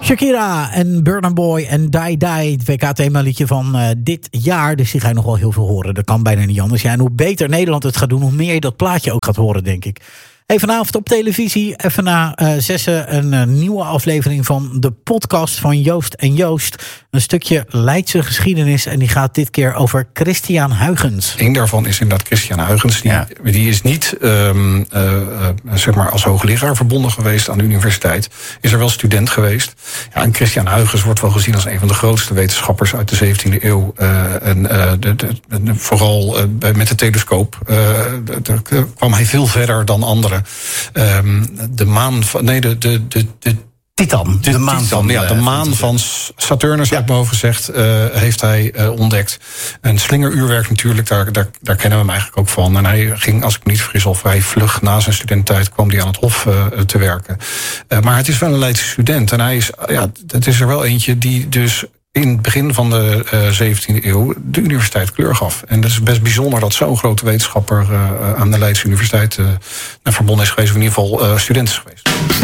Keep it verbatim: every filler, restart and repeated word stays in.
Shakira en Burna Boy en Die Die, het W K-themaliedje van uh, dit jaar. Dus die ga je nog wel heel veel horen. Dat kan bijna niet anders. Ja, en hoe beter Nederland het gaat doen, hoe meer je dat plaatje ook gaat horen, denk ik. Hey, vanavond op televisie, even na uh, zessen, een uh, nieuwe aflevering van de podcast van Joost en Joost. Een stukje Leidse geschiedenis en die gaat dit keer over Christian Huygens. Eén daarvan is inderdaad Christian Huygens. Die, ja. die is niet um, uh, uh, zeg maar als hoogleraar verbonden geweest aan de universiteit. Is er wel student geweest. Ja, en Christian Huygens wordt wel gezien als een van de grootste wetenschappers uit de zeventiende eeuw. Uh, en uh, de, de, de, vooral uh, met de telescoop uh, de, de, de, kwam hij veel verder dan anderen. Um, de maan van. Nee, de. de, de, de Titan. De, de maan Titan, van, ja, de maan van Saturnus, ja. uit mijn hoofd gezegd, uh, heeft hij uh, ontdekt. Een slingeruurwerk natuurlijk, daar, daar, daar kennen we hem eigenlijk ook van. En hij ging, als ik me niet vergis, al vrij vlug na zijn studententijd kwam hij aan het Hof uh, te werken. Uh, maar het is wel een Leidse student. En hij is, ja, het is er wel eentje die dus in het begin van de uh, zeventiende eeuw de universiteit kleur gaf. En dat is best bijzonder dat zo'n grote wetenschapper uh, aan de Leidse universiteit uh, verbonden is geweest, of in ieder geval uh, student is geweest.